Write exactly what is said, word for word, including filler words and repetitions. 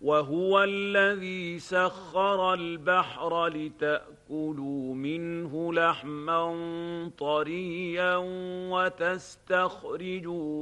وهو الذي سخر البحر لتأكلوا منه لحما طريا وتستخرجوا